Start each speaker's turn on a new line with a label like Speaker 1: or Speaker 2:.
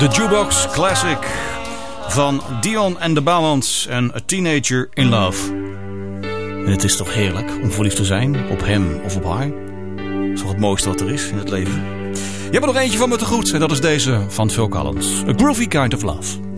Speaker 1: De Jukebox Classic van Dion and the Balance en A Teenager in Love. En het is toch heerlijk om verliefd te zijn op hem of op haar. Dat is toch het mooiste wat er is in het leven. Je hebt er nog eentje van me te goed en dat is deze van Phil Collins. A Groovy Kind of Love.